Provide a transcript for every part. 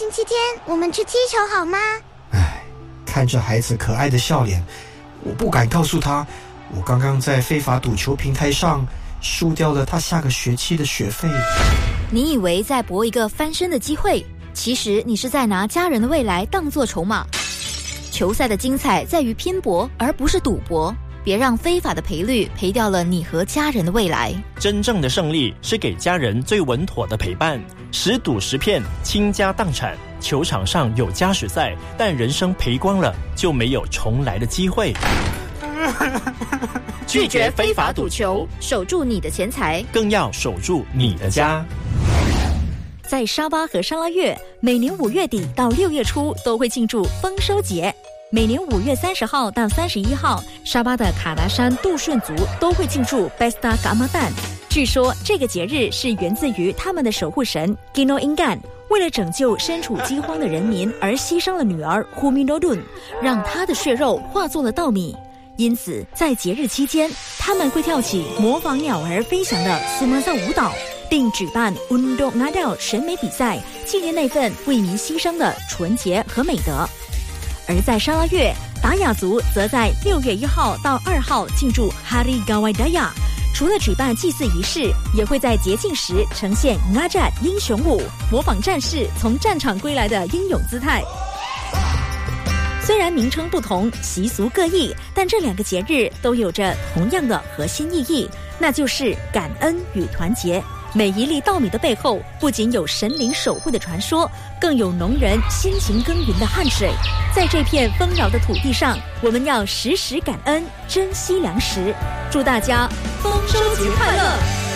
星期天我们去踢球好吗？ 看着孩子可爱的笑脸，我不敢告诉他，我刚刚在非法赌球平台上输掉了他下个学期的学费。 你以为在搏一个翻身的机会，其实你是在拿家人的未来当作筹码。球赛的精彩在于拼搏，而不是赌博。别让非法的赔率赔掉了你和家人的未来。 真正的胜利是给家人最稳妥的陪伴。10赌10骗，倾家荡产。球场上有加时赛，但人生赔光了就没有重来的机会。 拒绝非法赌球，守住你的钱财， 更要守住你的家。 在沙巴和沙拉越，每年5月底到6月初都会庆祝丰收节。每年5月30号到31号，沙巴的卡达山杜顺族都会庆祝 Pesta Ramadan。据说这个节日是源自于他们的守护神 Gino Ingan， 为了拯救身处饥荒的人民而牺牲了女儿 Huminodun， 让她的血肉化作了稻米。因此在节日期间，他们会跳起模仿鸟儿飞翔的苏马萨舞蹈，并举办 Undog Ngadal 审美比赛，纪念那份为民牺牲的纯洁和美德。而在沙拉越，达雅族则在6月1号到2号庆祝 Hari Gawai Daya， 除了举办祭祀仪式，也会在节庆时呈现 Ngajat 英雄舞，模仿战士从战场归来的英勇姿态。虽然名称不同，习俗各异，但这2个节日都有着同样的核心意义，那就是感恩与团结。每一粒稻米的背后，不仅有神灵守护的传说，更有农人辛勤耕耘的汗水。在这片丰饶的土地上，我们要时时感恩，珍惜粮食。祝大家丰收节快乐！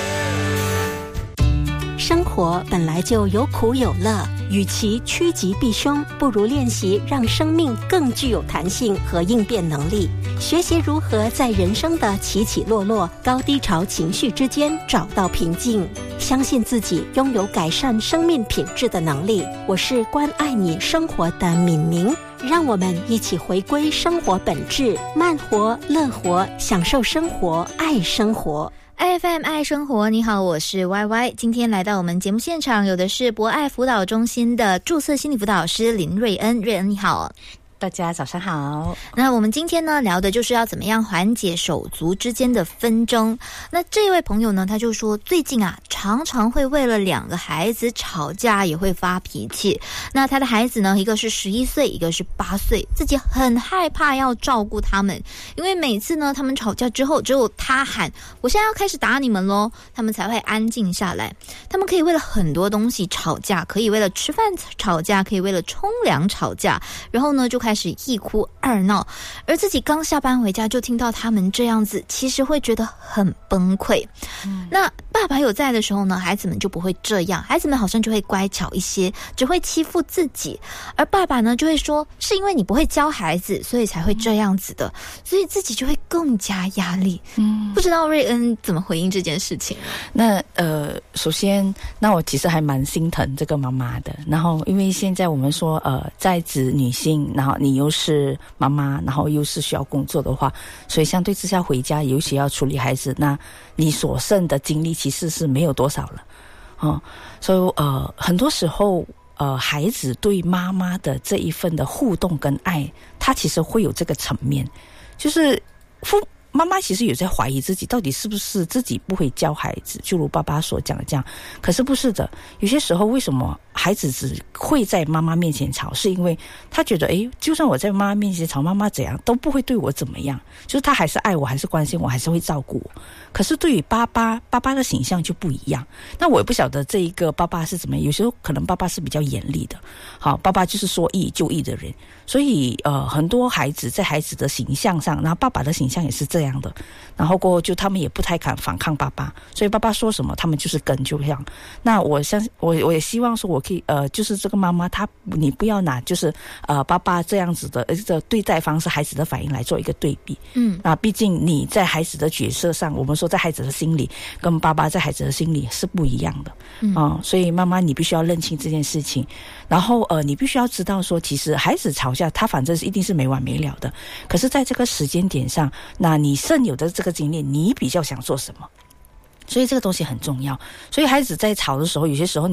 生活本来就有苦有乐，与其趋吉避凶，不如练习让生命更具有弹性和应变能力，学习如何在人生的起起落落、高低潮情绪之间找到平静，相信自己拥有改善生命品质的能力。我是关爱你生活的敏明，让我们一起回归生活本质，慢活、乐活，享受生活，爱生活。 FM 爱生活，你好，我是 YY。今天来到我们节目现场，有的是博爱辅导中心的注册心理辅导师林瑞恩。瑞恩你好。 大家早上好。 那我们今天呢聊的就是要怎么样缓解手足之间的纷争。那这位朋友呢，他就说最近常常会为了2个孩子吵架，也会发脾气。那他的孩子呢，一个是11岁，一个是8岁，自己很害怕要照顾他们，因为每次呢他们吵架之后，只有他喊我现在要开始打你们咯，他们才会安静下来。他们可以为了很多东西吵架，可以为了吃饭吵架，可以为了冲凉吵架，然后呢就开始一哭二闹，而自己刚下班回家就听到他们这样子，其实会觉得很崩溃。那爸爸有在的时候呢，孩子们就不会这样，孩子们好像就会乖巧一些，只会欺负自己，而爸爸呢就会说是因为你不会教孩子，所以才会这样子的，所以自己就会更加压力。不知道瑞恩怎么回应这件事情。 那首先，那我其实还蛮心疼这个妈妈的。然后因为现在我们说在职女性，然后你又是妈妈，然后又是需要工作的话，所以相对之下回家尤其要处理孩子，那你所剩的精力其实是没有多少了。所以很多时候孩子对妈妈的这一份的互动跟爱，他其实会有这个层面，就是妈妈其实有在怀疑自己到底是不是自己不会教孩子，就如爸爸所讲的这样。可是不是的，有些时候为什么孩子只会在妈妈面前吵，是因为他觉得就算我在妈妈面前吵，妈妈怎样都不会对我怎么样，就是他还是爱我，还是关心我，还是会照顾我。可是对于爸爸的形象就不一样。那我也不晓得这一个爸爸是怎么样，有时候可能爸爸是比较严厉的，好，爸爸就是说义就义的人，所以很多孩子在孩子的形象上，然后爸爸的形象也是这样的，然后过后就他们也不太敢反抗爸爸，所以爸爸说什么他们就是跟，就这样。那我相信我也希望说我可以就是这个妈妈你不要拿就是爸爸这样子的这对待方式，孩子的反应来做一个对比。毕竟你在孩子的角色上，我们说在孩子的心里跟爸爸在孩子的心里是不一样的。所以妈妈你必须要认清这件事情，然后你必须要知道说，其实孩子吵架他反正一定是没完没了的，可是在这个时间点上，那你剩有的这个经历你比较想做什么，所以这个东西很重要。所以孩子在吵的时候，有些时候你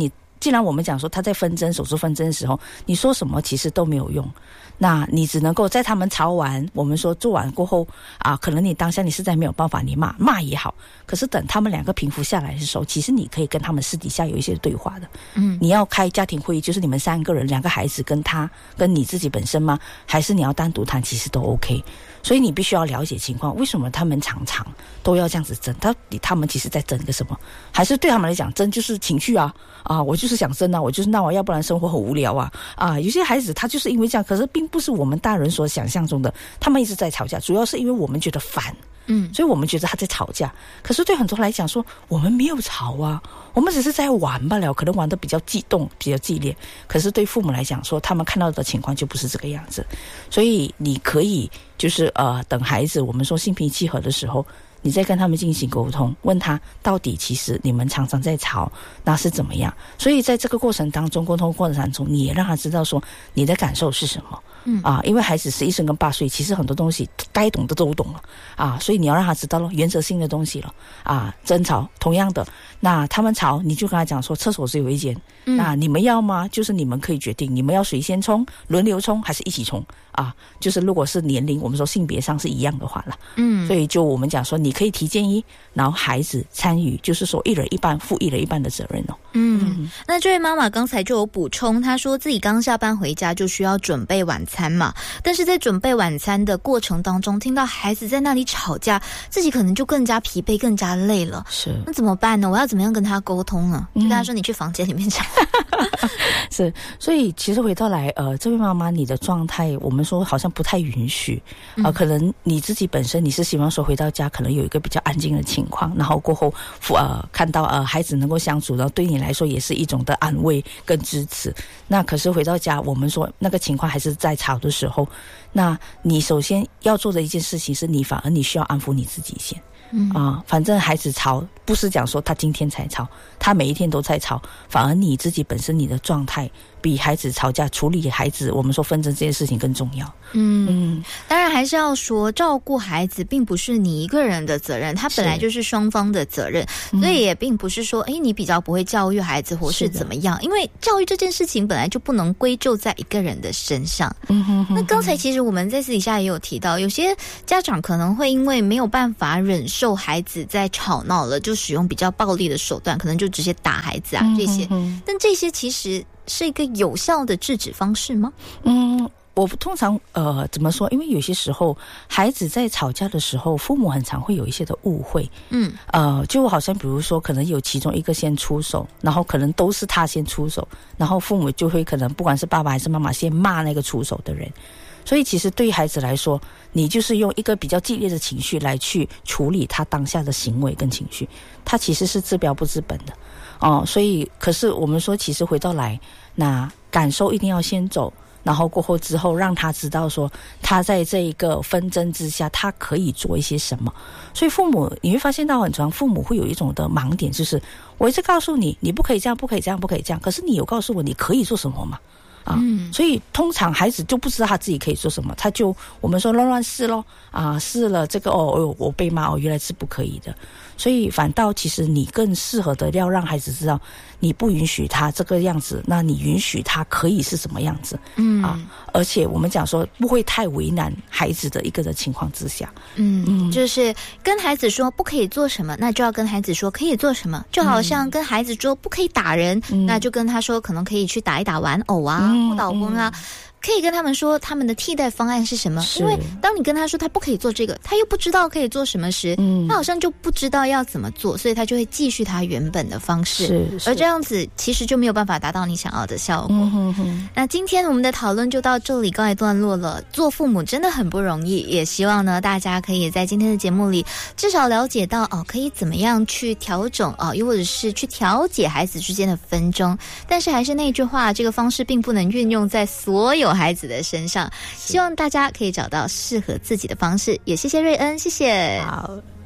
既然我们讲说他在手术纷争的时候，你说什么其实都没有用，那你只能够在他们吵完，我们说做完过后可能你当下你实在没有办法，你骂也好，可是等他们两个平复下来的时候，其实你可以跟他们私底下有一些对话的。你要开家庭会议，就是你们3个人2个孩子跟他跟你自己本身吗？还是你要单独谈，其实都 OK。所以你必须要了解情况，为什么他们常常都要这样子争？他们其实在争个什么？还是对他们来讲，争就是情绪我就是想争我就是闹要不然生活很无聊有些孩子他就是因为这样，可是并不是我们大人所想象中的，他们一直在吵架，主要是因为我们觉得烦。所以我们觉得他在吵架，可是对很多人来讲说，我们没有吵我们只是在玩罢了，可能玩得比较激动比较激烈，可是对父母来讲说，他们看到的情况就不是这个样子。所以你可以就是等孩子我们说心平气和的时候，你再跟他们进行沟通，问他到底其实你们常常在吵那是怎么样。所以在这个过程当中，沟通过程当中，你也让他知道说你的感受是什么。因为孩子11岁跟8岁，其实很多东西该懂的都懂了所以你要让他知道了原则性的东西了争吵同样的，那他们吵你就跟他讲说厕所是有一间，那你们要吗？就是你们可以决定，你们要谁先冲，轮流冲还是一起冲就是如果是年龄我们说性别上是一样的话了所以就我们讲说你可以提建议，然后孩子参与，就是说一人一半负一人一半的责任那这位妈妈刚才就有补充，她说自己刚下班回家就需要准备晚餐嘛，但是在准备晚餐的过程当中，听到孩子在那里吵架，自己可能就更加疲惫更加累了。 是， 那怎么办呢？我要怎么样跟他沟通呢？就跟他说你去房间里面吵是，所以其实回到来这位妈妈你的状态我们说好像不太允许可能你自己本身你是希望说回到家可能有一个比较安静的情况，然后过后看到孩子能够相处，然后对你来说也是一种的安慰跟支持。那可是回到家我们说那个情况还是在吵的时候，那你首先要做的一件事情是你反而你需要安抚你自己先反正孩子吵不是讲说他今天才吵，他每一天都在吵，反而你自己本身你的状态比孩子吵架处理孩子我们说纷争这件事情更重要。 当然还是要说照顾孩子并不是你一个人的责任，他本来就是双方的责任，所以也并不是说你比较不会教育孩子或是怎么样，因为教育这件事情本来就不能归咎在一个人的身上。那刚才其实我们在私底下也有提到，有些家长可能会因为没有办法忍受孩子在吵闹了，就使用比较暴力的手段，可能就直接打孩子这些但这些其实是一个有效的制止方式吗？ 我通常怎么说，因为有些时候孩子在吵架的时候，父母很常会有一些的误会就好像比如说可能有其中一个先出手，然后可能都是他先出手，然后父母就会可能不管是爸爸还是妈妈先骂那个出手的人。所以其实对于孩子来说，你就是用一个比较激烈的情绪来去处理他当下的行为跟情绪，他其实是治标不治本的所以可是我们说其实回到来，那感受一定要先走，然后过后之后让他知道说他在这一个纷争之下他可以做一些什么。所以父母你会发现到很常父母会有一种的盲点，就是我一直告诉你你不可以这样不可以这样不可以这样，可是你有告诉我你可以做什么吗？所以通常孩子就不知道他自己可以做什么，他就我们说乱试咯试了这个我被骂原来是不可以的。所以反倒其实你更适合的要让孩子知道你不允许他这个样子，那你允许他可以是什么样子而且我们讲说不会太为难孩子的一个的情况之下就是跟孩子说不可以做什么，那就要跟孩子说可以做什么，就好像跟孩子说不可以打人那就跟他说可能可以去打一打玩偶不倒翁可以跟他们说他们的替代方案是什么，因为当你跟他说他不可以做这个，他又不知道可以做什么时他好像就不知道要怎么做，所以他就会继续他原本的方式而这样子其实就没有办法达到你想要的效果那今天我们的讨论就到这里告一段落了。做父母真的很不容易，也希望呢大家可以在今天的节目里至少了解到可以怎么样去调整又或者是去调解孩子之间的纷争。但是还是那句话，这个方式并不能运用在所有孩子的身上，希望大家可以找到适合自己的方式。也谢谢瑞恩，谢谢。 好。